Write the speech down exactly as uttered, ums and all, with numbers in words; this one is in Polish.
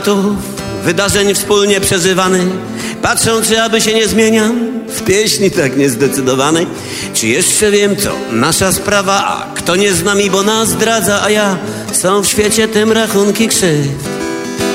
wydarzeń wspólnie przeżywanych, patrzą, czy aby się nie zmieniam w pieśni tak niezdecydowanej. Czy jeszcze wiem, co nasza sprawa, a kto nie z nami, bo nas zdradza, a ja są w świecie tym rachunki krzywd.